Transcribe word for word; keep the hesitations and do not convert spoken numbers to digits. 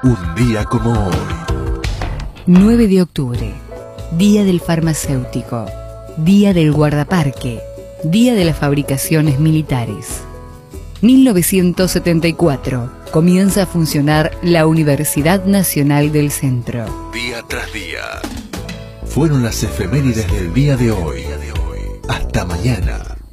Un día como hoy. nueve de octubre, Día del Farmacéutico, Día del Guardaparque, Día de las Fabricaciones Militares. mil novecientos setenta y cuatro, comienza a funcionar la Universidad Nacional del Centro. Día tras día. Fueron las efemérides del día de hoy. Hasta mañana.